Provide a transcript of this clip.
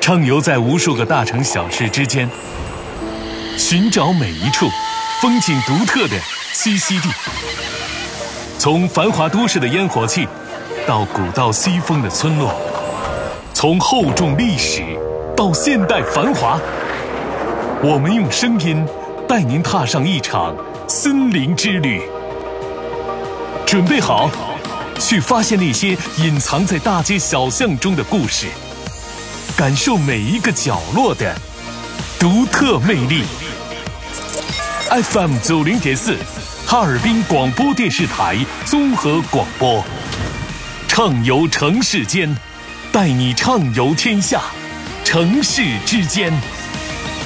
畅游在无数个大城小市之间，寻找每一处风景独特的栖息地。从繁华都市的烟火气，到古道西风的村落，从厚重历史到现代繁华，我们用声音带您踏上一场森林之旅。准备好，去发现那些隐藏在大街小巷中的故事，感受每一个角落的独特魅力。FM 90.4，哈尔滨广播电视台综合广播，畅游城市间，带你畅游天下，城市之间。